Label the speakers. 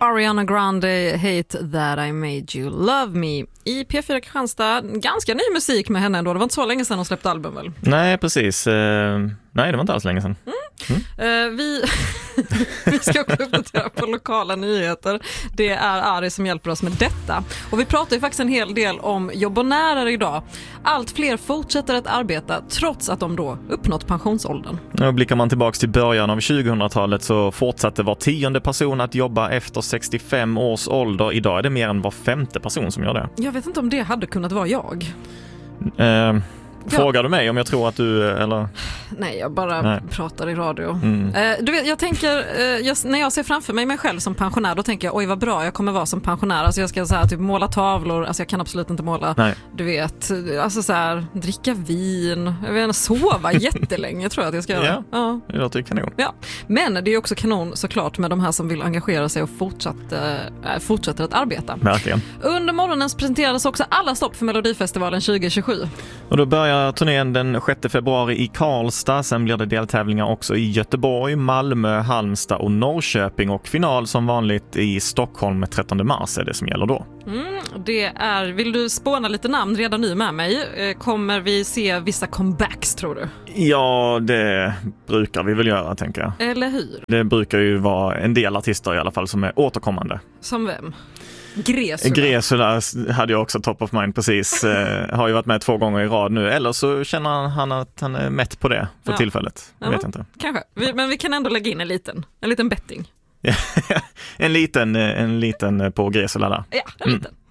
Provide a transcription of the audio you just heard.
Speaker 1: Ariana Grande, Hate That I Made You Love Me. I P4 Kristianstad, ganska ny musik med henne ändå. Det var inte så länge sedan hon släppte album väl?
Speaker 2: Nej, precis. Nej, det var inte alls länge sedan.
Speaker 1: Vi ska också uppdatera på lokala nyheter. Det är Ari som hjälper oss med detta. Och vi pratar ju faktiskt en hel del om jobbonärer idag. Allt fler fortsätter att arbeta trots att de då uppnått pensionsåldern.
Speaker 2: Och blickar man tillbaka till början av 2000-talet så fortsatte var 10:e person att jobba efter 65 års ålder. Idag är det mer än var 5:e person som gör det.
Speaker 1: Jag vet inte om det hade kunnat vara jag.
Speaker 2: Frågar du mig om jag tror att du, eller?
Speaker 1: Nej, jag bara pratar i radio. Du vet, jag tänker, när jag ser framför mig själv som pensionär, då tänker jag, oj vad bra jag kommer vara som pensionär. Alltså jag ska så här, typ måla tavlor, alltså jag kan absolut inte måla. Nej. Du vet, alltså så här, dricka vin, jag vet inte, sova jättelänge tror jag att jag ska göra.
Speaker 2: Ja, det låter kanon.
Speaker 1: Ja, men det är också kanon såklart med de här som vill engagera sig och fortsätter att arbeta.
Speaker 2: Verkligen.
Speaker 1: Under morgonens presenterades också alla stopp för Melodifestivalen 2027.
Speaker 2: Och då börjar turnén den 6 februari i Karlstad. Sen blir det deltävlingar också i Göteborg, Malmö, Halmstad och Norrköping. Och final som vanligt i Stockholm med 13 mars är det som gäller då.
Speaker 1: Det är, vill du spåna lite namn redan nu med mig? Kommer vi se vissa comebacks tror du?
Speaker 2: Ja, det brukar vi väl göra, tänker jag.
Speaker 1: Eller hur?
Speaker 2: Det brukar ju vara en del artister i alla fall som är återkommande.
Speaker 1: Som vem?
Speaker 2: Gresula hade jag också top of mind precis. Har ju varit med 2 gånger i rad nu. Eller så känner han att han är mätt på det för tillfället. Jag vet inte.
Speaker 1: Kanske. Men vi kan ändå lägga in en liten betting.
Speaker 2: En liten på Gresula där.
Speaker 1: Ja, en liten.